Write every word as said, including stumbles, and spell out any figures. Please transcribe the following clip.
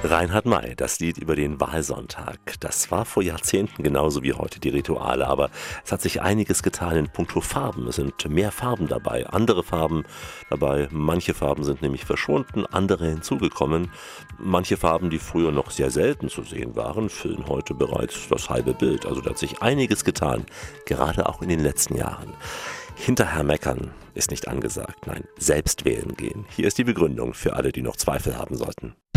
Reinhard May, das Lied über den Wahlsonntag. Das war vor Jahrzehnten genauso wie heute die Rituale, aber es hat sich einiges getan in puncto Farben. Es sind mehr Farben dabei, andere Farben dabei. Manche Farben sind nämlich verschwunden, andere hinzugekommen. Manche Farben, die früher noch sehr selten zu sehen waren, füllen heute bereits das halbe Bild. Also da hat sich einiges getan, gerade auch in den letzten Jahren. Hinterher meckern ist nicht angesagt, nein, selbst wählen gehen. Hier ist die Begründung für alle, die noch Zweifel haben sollten.